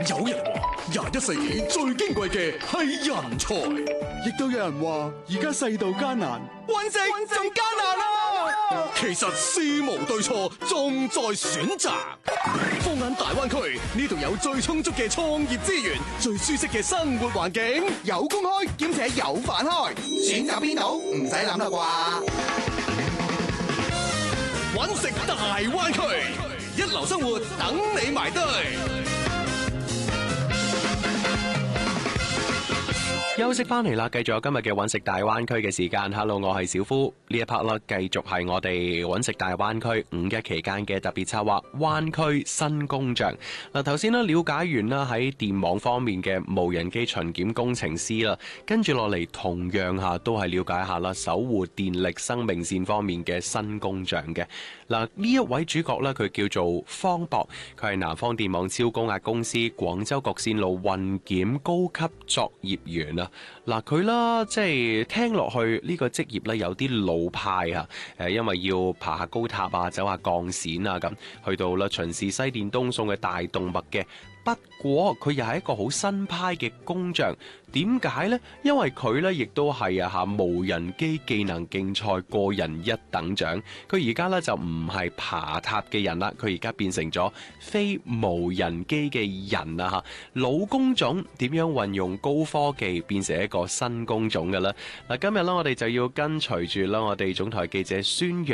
有人話21世紀最矜貴嘅係人才， 亦都有人話而家世道艱難，揾食仲艱難啊！ 其實事無對錯，重在選擇。放眼大灣區，呢度有最充足嘅創業資源，最舒適嘅生活環境， 有工開兼且有飯開，選擇邊度唔使諗啦啩！ 揾食大灣區，一流生活等你埋堆。 休息翻嚟啦，繼續有今日嘅揾食大灣區嘅時間。Hello， 我係小夫。呢一 part 啦，繼續係我哋揾食大灣區5·1期間嘅特別策劃灣區新工匠。嗱，頭先啦了解完啦喺電網方面嘅無人機巡檢工程師啦，跟住落嚟同樣下都係了解下啦守護電力生命線方面嘅新工匠嘅。嗱，呢一位主角咧，佢叫做方博，佢係南方電網超高壓公司廣州各線路運檢高級作業員啊。嗱，佢啦即係聽落去呢個職業咧有啲老派啊，因為要爬下高塔啊，走下鋼線啊咁，去到啦巡視西電東送嘅大動脈嘅。不過佢又係一個好新派嘅工匠，點解呢？因為佢呢亦都係無人機技能競賽個人1等獎。佢而家呢就唔係爬塔嘅人啦，佢而家變成咗非無人機嘅人啊！老工種點樣運用高科技變成一個新工種嘅呢？嗱，今日呢我哋就要跟隨住啦，我哋總台記者孫若